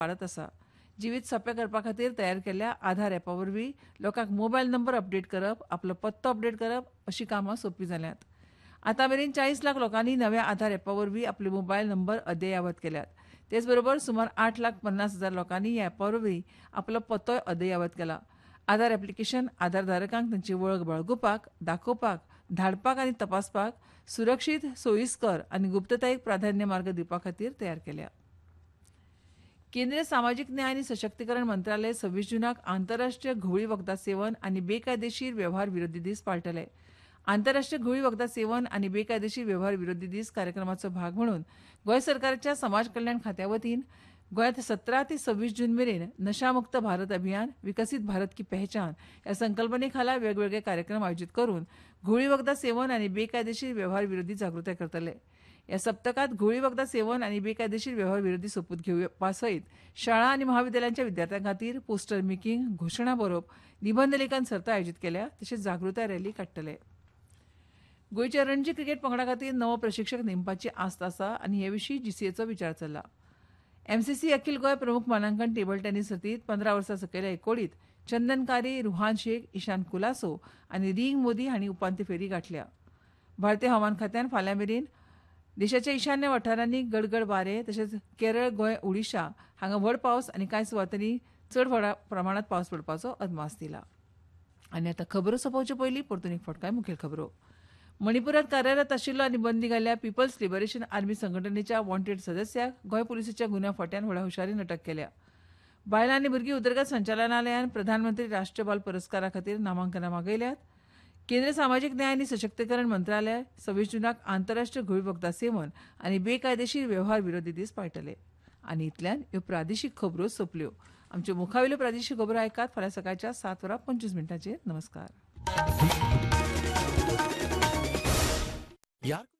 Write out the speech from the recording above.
वाडत आसा. जिवीत सोंपें करपा खातीर तयार केल्ल्या आधार ॲपा वरवीं लोकांक मोबायल नंबर अपडेट करप, आपलो पत्तो अपडेट करप अशीं कामां सोंपी जाल्यांत. आतां मेरेन 40 लाख लोकांनी नव्या आधार ॲपा वरवीं आपले मोबायल नंबर अद्ययावत केल्यात. तेच बरोबर सुमार 8,50,000 लोकांनी ह्या ॲपा वरवीं आपलो पत्तोय अद्ययावत केला. आधार ॲप्लिकेशन आधारधारकांक तांची वळख बाळगुपाक, दाखोवपाक, धाडपाक आनी तपासपाक सुरक्षीत, सोयीस्कर आनी गुप्ततायेक प्राधान्य मार्ग दिवपा खातीर तयार केल्या. केंद्रीय सामाजीक न्याय आनी सशक्तीकरण मंत्रालय 26 जूनाक आंतरराष्ट्रीय घुवळी वखदां सेवन आनी बेकायदेशीर वेव्हार विरोधी दीस पाळटले. आंतरराष्ट्रीय घुवळी वखदां सेवन आनी बेकायदेशीर वेव्हार विरोधी दीस कार्यक्रमाचो भाग म्हणून गोंय सरकाराच्या समाज कल्याण खात्या वतीन गोंयांत 17 ते 26 जून मेरेन नशामुक्त भारत अभियान, विकसीत भारत की पहचान ह्या संकल्पने खाला वेगवेगळे कार्यक्रम आयोजीत करून घुवळी वखदां सेवन आनी बेकायदेशीर वेव्हार विरोधी जागृताय करतले. ह्या सप्तकांत घुवळी वखदां सेवन आनी बेकायदेशीर वेव्हार विरोधी सोपूत घेवपा सयत शाळा आनी महाविद्यालयांच्या विद्यार्थ्यां खातीर पोस्टर मेकिंग, घोशणा बरोवप, निबंध लेखन सर्त आयोजीत केल्या. तशेंच जागृताय रॅली काडटले. गोंयच्या रणजी क्रिकेट पंगडा खातीर नवो प्रशिक्षक नेमपाची आस्त आसा आनी हे विशीं जीसीएचो विचार चल्ला. एमसीसी अखील गोंय प्रमुख मानांकन टेबल टेनीस सर्तींत 15 वर्सां सकयल्या एकोडीत चंदन कारी, रुहान शेख, ईशान कुलासो आनी रिंग मोदी हांणी उपांत्य फेरी गाठल्या. भारतीय हवामान खात्यान फाल्यां मेरेन देशाच्या ईशान्य वाठारांनी गडगड वारे तशेंच केरळ, गोंय, ओडिशा हांगा व्हड पावस आनी कांय सुवातांनी चड प्रमाणांत पावस पडपाचो अदमास दिला. आनी आतां खबरो सोंपोवचे पयलीं परतून एक फावट मुखेल खबरो. मणिपुरांत कार्यरत आशिल्लो आनी बंदी घाल्ल्या पीपल्स लिबरेशन आर्मी संघटनेच्या वॉन्टेड सदस्याक गोंय पुलिसाच्या गुन्यांव फाट्यान व्हडा हुशारीन अटक केल्या. बायलां आनी भुरगीं उदरगत संचालनालयान प्रधानमंत्री राष्ट्रीय बाल पुरस्कारा खातीर नामांकनां मागयल्यात. केंद्रीय सामाजीक न्याय आनी सशक्तीकरण मंत्रालय 26 जूनाक आंतरराष्ट्रीय घुवळी वखदां सेवन आनी बेकायदेशीर वेव्हार विरोधी दीस पाळटले. आनी इतल्यान ह्यो प्रादेशीक खबरो सोंपल्यो. आमच्यो मुखावेल्यो प्रादेशीक खबरो आयकात फाल्यां सकाळच्या 7:25 नमस्कार.